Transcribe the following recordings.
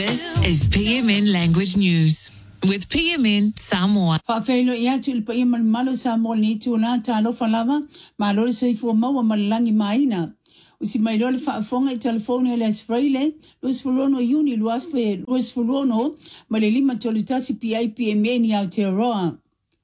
This is PMN Language News with PMN Samoa. Whaafeilo ia tu il paia malo Samoa ni tu na talo falava malo se fu maua malangi maina. Usi mailo le whaafonga I telefone le asfraile, luas fulono uni luas fulono malelima tolutasi PMN ni Aotearoa.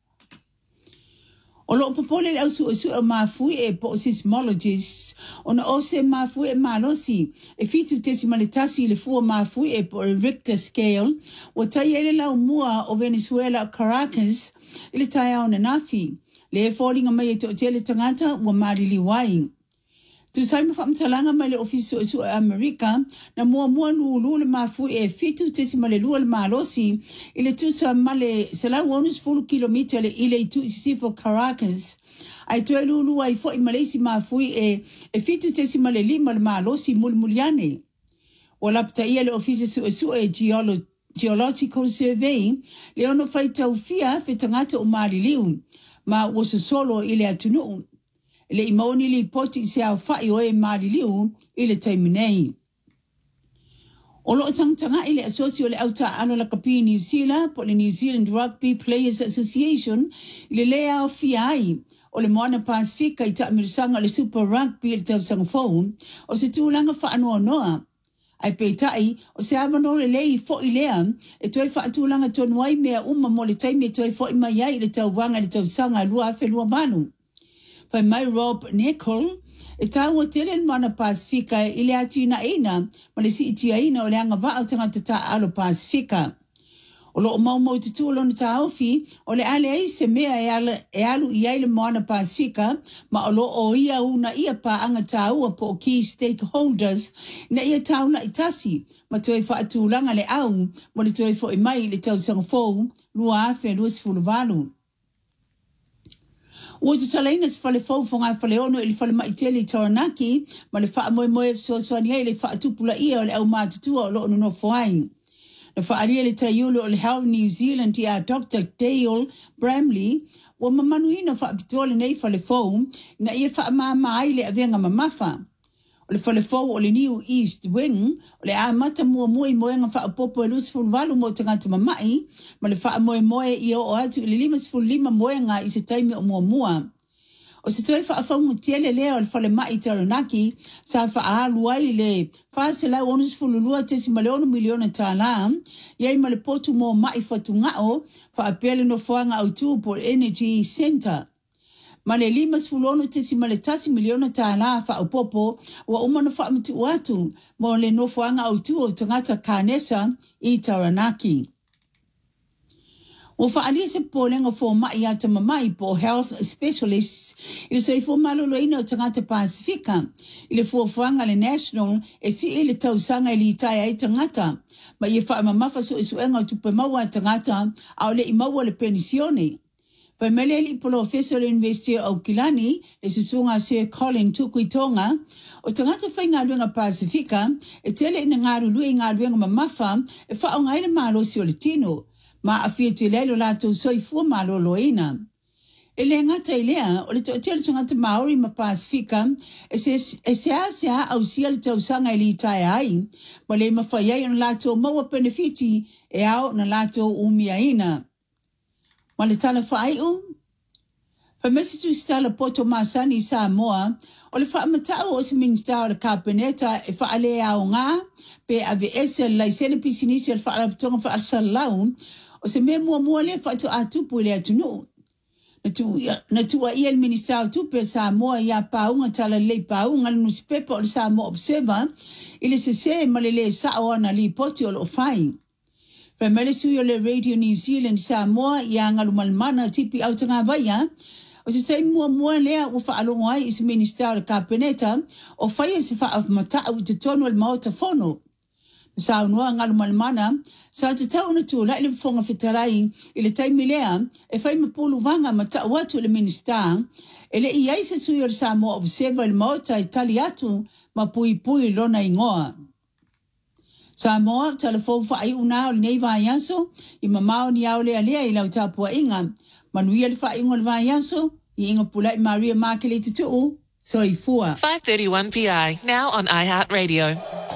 O lo popole le ausu mafui e po seismologists ona o se mafui e malosi e fitu tesimaletasi le fua mafui e po Richter scale o tai ele la mua o Venezuela Caracas ile tai au na nafi le falling mai to tele tangata wa marili wai tu sai ma famtalanga mai le office su America na mua lulu le mafui e fitu tesimale lulu malosi ile tu sa male sala wonus full kilometer le ile tu si for Caracas ai to lulu ai fo I Malaysia mafui e fitu tesimale lima le malosi mulmuliane wala pta ia le office su e geological survey le ono fai taufia fe tangata o mariliu ma woso solo ile atunu le imoni li poti se au fai o e mariliu ile taiminei. O lo tanga ile asocio le auta alo la kapi New Zealand po le New Zealand Rugby Players Association ile lea o fiai o le moana Pasifika I ta amirisanga le Super Rugby le tau sangfou o se tūlanga whaanoa noa. Ai peitai o se avano le lei fo I lea e toi whaatūlanga tonuai mea mo le taimi e toi fo I mai ai le tau wanga le tau sanga lua afe lua manu. Pai mai Rob Nicol, e tau o tele mana Pasifika I le atina ina, ma le si itia ina o le anga vaa tangata ta alo Pasifika. O lo o mau te tūlo na ta aufi, o le ale ai se mea e alu I ai le mana Pasifika, ma o lo o ia una ia pa anga taua po key stakeholders, na ia tau na itasi, ma toi wha atūlanga le au, mo le toi fo I mai le tau sangfou, lua afe luas fuluvalu. O te talaina te whale fau whonga whale ono ili whale maitele I Taranaki, ma le wha moe soani ai le wha atupula ia o le au mātutua o lo ono no whai. Le wha aria le taiulo o le Health New Zealand ia Dr. Dale Bramley, wa mamanuina wha apitoa le nei whale fau, na ia wha maa ai le avenga mamafa. O le whale fau o le New East Wing, o le amata mua moenga wha apopo e lusifun walu mo tangata mamai, ma le wha moe I o atu I le 5 moenga I se taimi o mua. O se toi wha afaungu tiele lea o le whale mai Taranaki, sa wha alu ai le wha se lau onus fululua tesi maleono miliona tāna, iei ma le potu mo mai whatu ngao, wha apele no whaanga au Tūpo Energy Center. Ma le 5 tesi ma le 3 miliona tāna wha upopo wa umana wha amatu atu mo le nofoanga au tu o tangata Kānesa I Taranaki. O wha alia se pōlenga fō mai ata mamai po health specialists I se fō maloloina o tangata Pasifika I le fōwhanga le national e si I le tausanga I li tai ai tangata ma I wha mamafa so isuenga o tupe maua tangata au le I maua le penisione. Pai meleli Professor University of Kilani, le susunga Sir Colin Tukuitonga, o tangata whai ngā luenga Pasifika, e tele ina ngā rului ngā luenga mamafa, e wha o ngaile mālosi o le tino, ma a fia te lelo lātou soi fua māloloina. E le ngata I lea, o le tele tangata Maori ma Pasifika, e sea au sia le tausanga I li tai ai, ma le mawhai ai na lātou maua benefiti e au na lātou umiaina. Ma le tala whaaiu. Pa mesitu stala poto masani Samoa, o le whaamatau o se minista o le kabineta e whaale au ngā, pe AVS laisele pisinisi al whaalaputonga whaasalau, o se me mua le whaatu atupu le atunu. Na tua ia le minista o tupe Samoa ia paunga tala le paunga le newspaper o le Samoa Observer, ile se ma le sao ana li poti o lo whai. Pe mele sui o le Radio New Zealand Samoa ia ngalumalmana tipi au tanga vaya, o se tai mua lea u whaalongo ai I se minister o le kabineta, o whaia se wha mata au te tonu al maota fono. Sa unua ngalumalmana, sa te tau na tu lai le whonga whitarai I le taimi lea, e whai mapulu vanga mata watu le minister, e le iai se sui o le Samoa Observer le maota I tali atu ma pui lona ingoa. Samoa, telefon whaai una o le nei vaianso, I mamao ni au lea I lau tāpua inga. Manuia le whaai unga le vaianso, I inga pulai Maria Markelete tuu, so I fua. 5:31 PI, now on iHeartRadio.